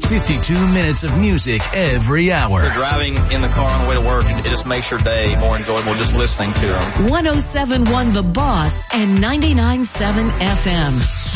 52 minutes of music every hour. You're driving in the car on the way to work, and it just makes your day more enjoyable just listening to them. 107.1 The Boss and 99.7 FM.